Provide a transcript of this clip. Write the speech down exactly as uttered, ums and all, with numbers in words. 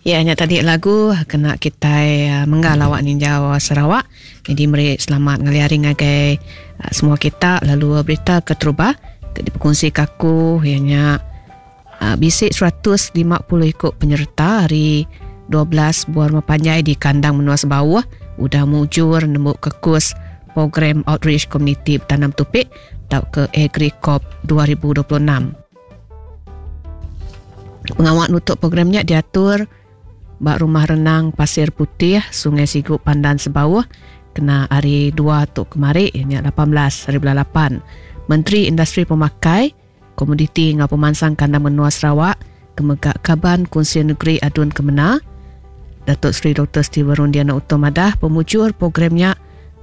Ya, hanya tadi lagu kena kita uh, menggalawak ninja Sarawak. Jadi meri selamat ngeliari ngagai uh, semua kita lalu berita keterubah di berkongsi kaku hanya uh, bisik seratus lima puluh ikut penyerta hari dua belas buar mapanjai di kandang Menuas Bawah udah mujur nembuk ke kurs program outreach community Tanam Tupik atau ke AgriCorp dua ribu dua puluh enam. Pengawal nutup programnya diatur bak rumah renang Pasir Putih Sungai Siguk Pandan Sebawah kena hari dua tu kemari ianya lapan belas hari bulan lapan. Menteri Industri Pemakai Komoditi ngau pemansang Kandang Menua Sarawak Kemegak Kaban Kunsi Negeri Adun Kemena Datuk Seri Doktor Steven Rundiana Utomadah pemujur programnya